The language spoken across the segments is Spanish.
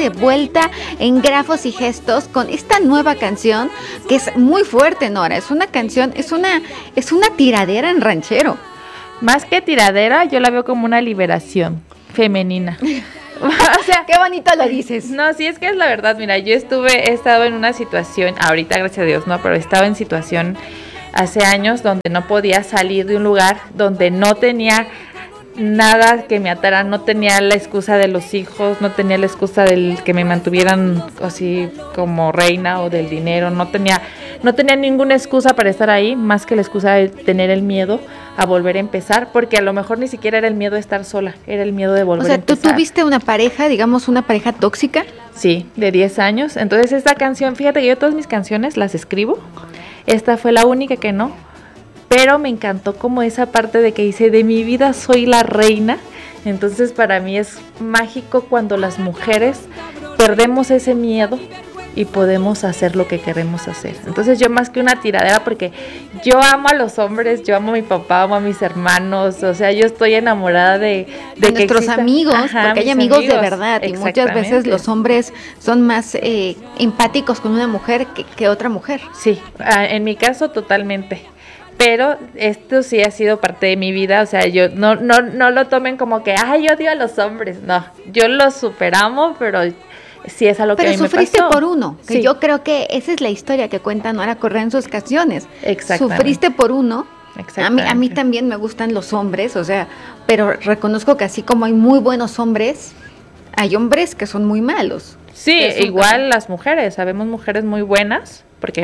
de vuelta en Grafos y Gestos con esta nueva canción que es muy fuerte, Nora. Es una canción, es una tiradera en ranchero. Más que tiradera, yo la veo como una liberación femenina. O sea, qué bonito lo dices. No, sí, es que es la verdad. Mira, he estado en una situación, ahorita gracias a Dios, no, pero estaba en situación hace años donde no podía salir de un lugar, donde no tenía nada que me atara, no tenía la excusa de los hijos, no tenía la excusa del que me mantuvieran así como reina o del dinero, no tenía ninguna excusa para estar ahí, más que la excusa de tener el miedo a volver a empezar, porque a lo mejor ni siquiera era el miedo de estar sola, era el miedo de volver a empezar. O sea, ¿tú tuviste una pareja, digamos una pareja tóxica? Sí, de 10 años, entonces esta canción, fíjate que yo todas mis canciones las escribo, esta fue la única que no, pero me encantó como esa parte de que dice, de mi vida soy la reina. Entonces para mí es mágico cuando las mujeres perdemos ese miedo y podemos hacer lo que queremos hacer. Entonces yo más que una tiradera, porque yo amo a los hombres, yo amo a mi papá, amo a mis hermanos, o sea, yo estoy enamorada de nuestros amigos, porque hay amigos de verdad, y muchas veces los hombres son más empáticos con una mujer que otra mujer. Sí, en mi caso totalmente. Pero esto sí ha sido parte de mi vida, o sea, yo no lo tomen como que, yo odio a los hombres, no, yo los superamo, pero sí es algo que a mí me pasó. Pero sufriste por uno, que sí. Yo creo que esa es la historia que cuenta Nora Correa en sus canciones. Exactamente. Sufriste por uno. Exactamente. A mí también me gustan los hombres, o sea, pero reconozco que así como hay muy buenos hombres, hay hombres que son muy malos. Sí, igual las mujeres, sabemos mujeres muy buenas, porque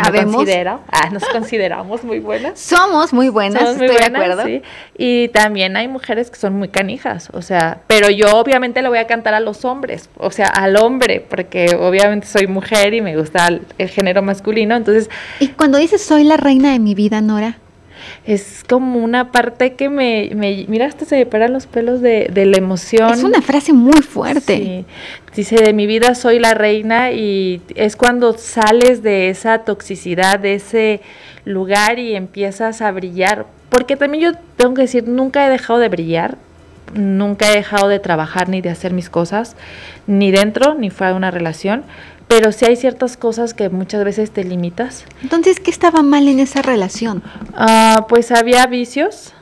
nos consideramos muy buenas. Somos muy buenas, estoy de acuerdo. Sí. Y también hay mujeres que son muy canijas, o sea, pero yo obviamente le voy a cantar a los hombres, o sea, al hombre, porque obviamente soy mujer y me gusta el género masculino, entonces... Y cuando dices soy la reina de mi vida, Nora... Es como una parte que mira, hasta se me paran los pelos de la emoción. Es una frase muy fuerte. Sí. Dice, de mi vida soy la reina, y es cuando sales de esa toxicidad, de ese lugar y empiezas a brillar. Porque también yo tengo que decir, nunca he dejado de brillar, nunca he dejado de trabajar ni de hacer mis cosas, ni dentro ni fuera de una relación. Pero sí hay ciertas cosas que muchas veces te limitas. Entonces, ¿qué estaba mal en esa relación? Pues había vicios,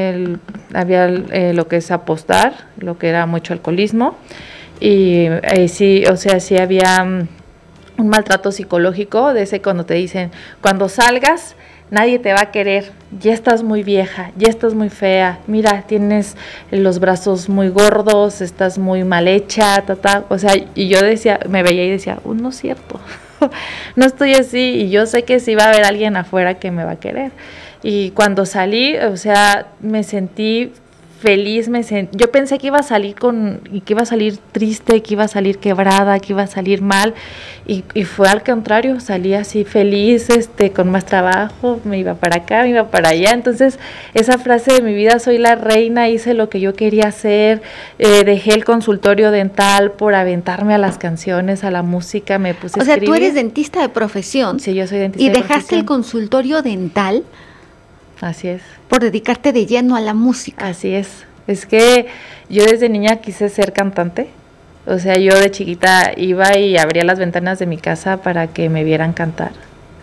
había lo que es apostar, lo que era mucho alcoholismo, y sí, o sea, sí había un maltrato psicológico, de ese cuando te dicen, cuando salgas, nadie te va a querer, ya estás muy vieja, ya estás muy fea, mira, tienes los brazos muy gordos, estás muy mal hecha, o sea, y yo decía, me veía y decía, no es cierto, no estoy así, y yo sé que sí va a haber alguien afuera que me va a querer. Y cuando salí, o sea, me sentí feliz, yo pensé que iba a salir que iba a salir triste, que iba a salir quebrada, que iba a salir mal, y fue al contrario, salí así feliz, con más trabajo, me iba para acá, me iba para allá. Entonces esa frase de mi vida soy la reina, hice lo que yo quería hacer, dejé el consultorio dental por aventarme a las canciones, a la música, me puse a escribir. O sea, tú eres dentista de profesión. Sí, yo soy dentista y de profesión. ¿Y dejaste el consultorio dental? Así es. Por dedicarte de lleno a la música. Así es. Es que yo desde niña quise ser cantante. O sea, yo de chiquita iba y abría las ventanas de mi casa para que me vieran cantar.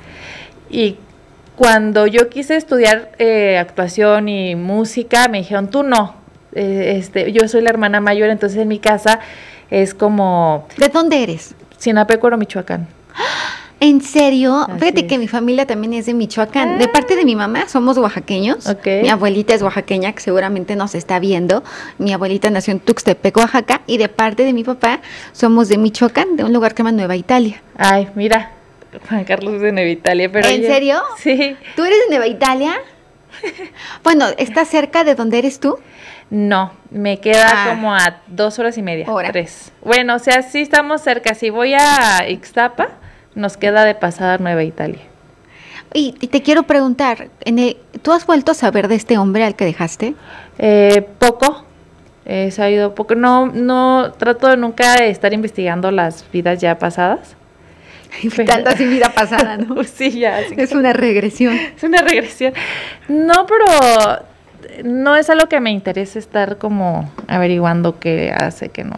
Y cuando yo quise estudiar actuación y música, me dijeron, tú no. Yo soy la hermana mayor, entonces en mi casa es como... ¿De dónde eres? Sinapecuaro, Michoacán. ¿En serio? Así Fíjate es. que mi familia también es de Michoacán. De parte de mi mamá somos oaxaqueños. Okay. Mi abuelita es oaxaqueña, que seguramente nos está viendo. Mi abuelita nació en Tuxtepec, Oaxaca. Y de parte de mi papá somos de Michoacán, de un lugar que se llama Nueva Italia. Ay, mira, Juan Carlos es de Nueva Italia. Pero ¿En serio? Sí. ¿Tú eres de Nueva Italia? Bueno, ¿está cerca de donde eres tú? No, me queda como a 2 horas y media, 3. Bueno, o sea, sí estamos cerca. Si voy a Ixtapa, nos queda de pasada Nueva Italia. Y te quiero preguntar, ¿tú has vuelto a saber de este hombre al que dejaste? Poco, he sabido poco. No trato de nunca de estar investigando las vidas ya pasadas. Tanto así vida pasada, ¿no? Sí, ya. Es una regresión. Es una regresión. No, pero no es algo que me interese estar como averiguando qué hace, qué no hace.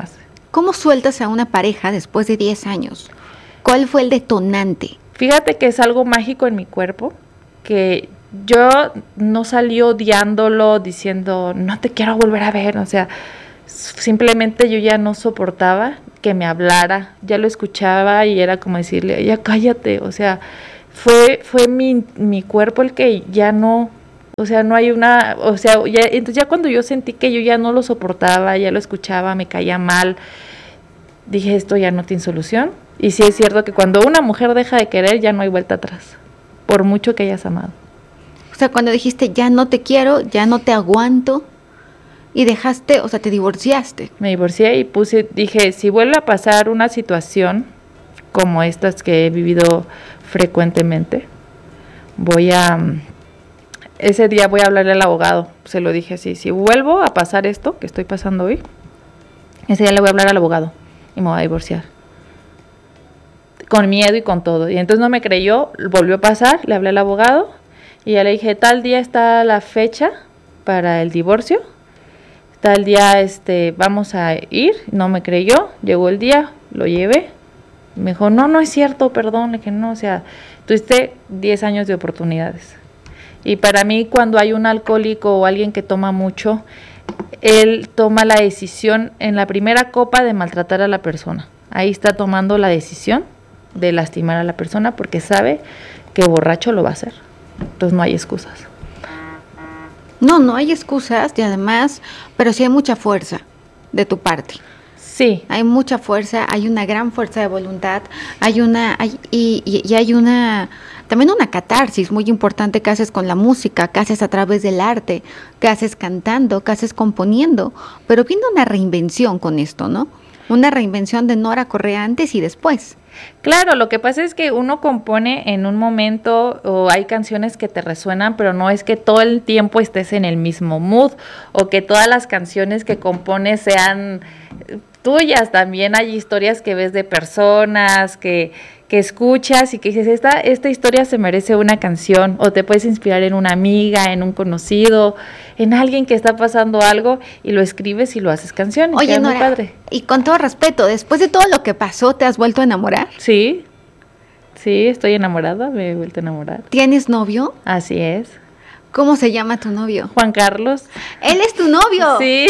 ¿Cómo sueltas a una pareja después de 10 años? ¿Cuál fue el detonante? Fíjate que es algo mágico en mi cuerpo, que yo no salí odiándolo, diciendo, no te quiero volver a ver, o sea, simplemente yo ya no soportaba que me hablara, ya lo escuchaba y era como decirle, ya cállate, o sea, fue mi cuerpo el que ya no, o sea, no hay una, o sea, ya, entonces ya cuando yo sentí que yo ya no lo soportaba, ya lo escuchaba, me caía mal, dije, esto ya no tiene solución. Y sí es cierto que cuando una mujer deja de querer, ya no hay vuelta atrás, por mucho que hayas amado. O sea, cuando dijiste, ya no te quiero, ya no te aguanto, y dejaste, o sea, te divorciaste. Me divorcié y dije, si vuelve a pasar una situación como estas que he vivido frecuentemente, ese día voy a hablarle al abogado, se lo dije así, si vuelvo a pasar esto que estoy pasando hoy, ese día le voy a hablar al abogado y me voy a divorciar. Con miedo y con todo. Y entonces no me creyó, volvió a pasar, le hablé al abogado y ya le dije, tal día está la fecha para el divorcio, tal día vamos a ir, no me creyó, llegó el día, lo llevé, me dijo, no es cierto, perdón, le dije, no, o sea, tuviste 10 años de oportunidades. Y para mí cuando hay un alcohólico o alguien que toma mucho, él toma la decisión en la primera copa de maltratar a la persona. Ahí está tomando la decisión de lastimar a la persona porque sabe que borracho lo va a hacer. Entonces no hay excusas. No hay excusas y además, pero sí hay mucha fuerza de tu parte. Sí. Hay mucha fuerza, hay una gran fuerza de voluntad, hay una también una catarsis muy importante que haces con la música, que haces a través del arte, que haces cantando, que haces componiendo, pero viene una reinvención con esto, ¿no? Una reinvención de Nora Correa antes y después. Claro, lo que pasa es que uno compone en un momento o hay canciones que te resuenan, pero no es que todo el tiempo estés en el mismo mood o que todas las canciones que compones sean tuyas. También hay historias que ves de personas que escuchas y que dices, esta historia se merece una canción, o te puedes inspirar en una amiga, en un conocido, en alguien que está pasando algo y lo escribes y lo haces canción. Oye, Nora, muy padre. Y con todo respeto, después de todo lo que pasó, ¿te has vuelto a enamorar? Sí, estoy enamorada, me he vuelto a enamorar. ¿Tienes novio? Así es. ¿Cómo se llama tu novio? Juan Carlos. ¿Él es tu novio? Sí.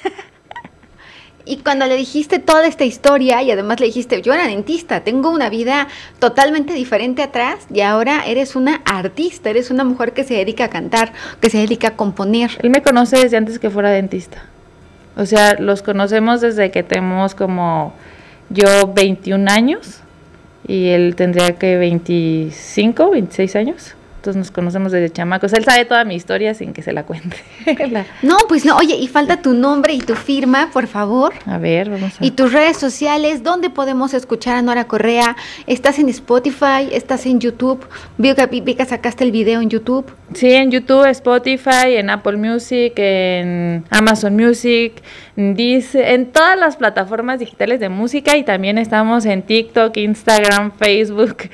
Y cuando le dijiste toda esta historia y además le dijiste, yo era dentista, tengo una vida totalmente diferente atrás y ahora eres una artista, eres una mujer que se dedica a cantar, que se dedica a componer. Él me conoce desde antes que fuera dentista. O sea, los conocemos desde que tenemos como yo 21 años y él tendría que 25, 26 años. Entonces nos conocemos desde chamacos. Él sabe toda mi historia sin que se la cuente. No, pues no. Oye, y falta tu nombre y tu firma, por favor. A ver, vamos a... Y tus redes sociales, ¿dónde podemos escuchar a Nora Correa? ¿Estás en Spotify? ¿Estás en YouTube? Vi que sacaste el video en YouTube. Sí, en YouTube, Spotify, en Apple Music, en Amazon Music, en todas las plataformas digitales de música, y también estamos en TikTok, Instagram, Facebook,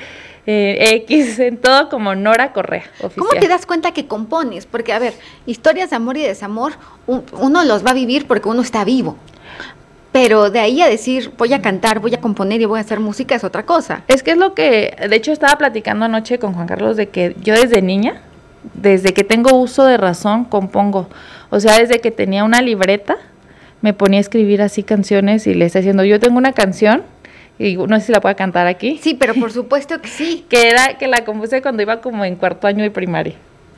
X, en todo como Nora Correa oficial. ¿Cómo te das cuenta que compones? Porque, a ver, historias de amor y desamor, uno los va a vivir porque uno está vivo. Pero de ahí a decir, voy a cantar, voy a componer y voy a hacer música es otra cosa. Es que es lo que, de hecho, estaba platicando anoche con Juan Carlos, de que yo desde niña, desde que tengo uso de razón, compongo. O sea, desde que tenía una libreta, me ponía a escribir así canciones y le estaba diciendo, yo tengo una canción, y no sé si la puedo cantar aquí. Sí, pero por supuesto que sí. que la compuse cuando iba como en cuarto año de primaria.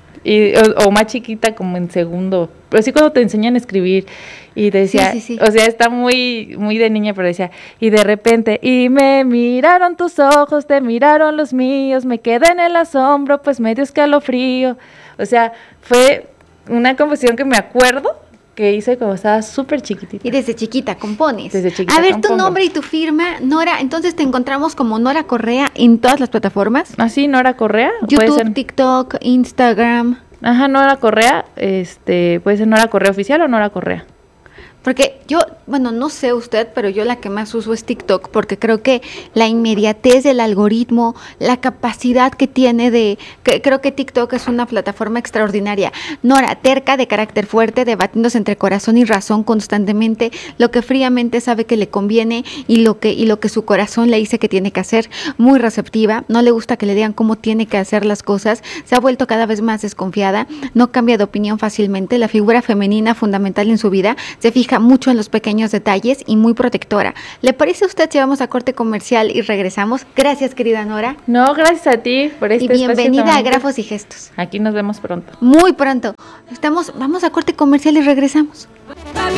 O más chiquita, como en segundo. Pero sí cuando te enseñan a escribir. Y decía, sí. O sea, está muy, muy de niña, pero decía, y de repente, y me miraron tus ojos, te miraron los míos, me quedé en el asombro, pues medio escalofrío. O sea, fue una composición que me acuerdo que hice cuando estaba súper chiquitita. Y desde chiquita compones. Desde chiquita A ver, compongo. tu nombre y tu firma, Nora, entonces te encontramos como Nora Correa en todas las plataformas. ¿Ah, sí? ¿Nora Correa? YouTube, TikTok, Instagram. Ajá, Nora Correa, puede ser Nora Correa oficial o Nora Correa. Porque yo, bueno, no sé usted, pero yo la que más uso es TikTok, porque creo que la inmediatez del algoritmo, la capacidad que tiene creo que TikTok es una plataforma extraordinaria. Nora, terca, de carácter fuerte, debatiéndose entre corazón y razón constantemente, lo que fríamente sabe que le conviene y lo que su corazón le dice que tiene que hacer, muy receptiva, no le gusta que le digan cómo tiene que hacer las cosas, se ha vuelto cada vez más desconfiada, no cambia de opinión fácilmente, la figura femenina fundamental en su vida, se fija mucho en los pequeños detalles y muy protectora. ¿Le parece a usted si vamos a corte comercial y regresamos? Gracias, querida Nora. No, gracias a ti por este espacio. Y bienvenida a Grafos y Gestos. Aquí nos vemos pronto. Muy pronto. Vamos a corte comercial y regresamos.